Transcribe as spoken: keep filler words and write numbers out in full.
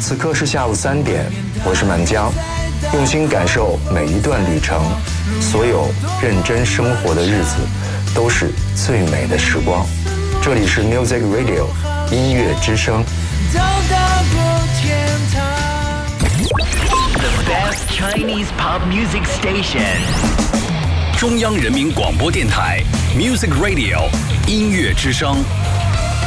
此刻是下午三点，我是满江，用心感受每一段旅程，所有认真生活的日子都是最美的时光。这里是 Music Radio 音乐之声。 到达过天堂 The best Chinese pop music station 中央人民广播电台 Music Radio 音乐之声。